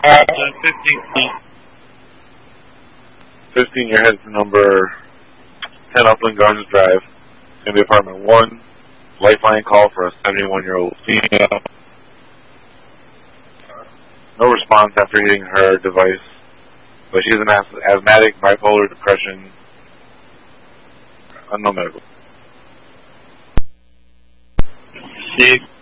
15, you're headed to number 10 Upland Gardens Drive. It's going to be apartment 1. Lifeline call for a 71-year-old female. No response after hitting her device, but she's an asthmatic, bipolar, depression, unknown medical. 6